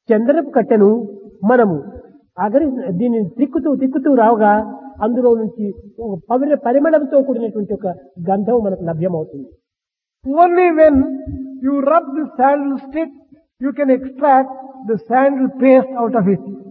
చందనపు కట్టెను మనము దీన్ని తిక్కుతూ రావుగా అందులో నుంచి ఒక పరిమళంతో కూడినటువంటి ఒక గంధం మనకు లభ్యమవుతుంది. Only when you rub the sandal stick, you can extract the sandal paste out of it.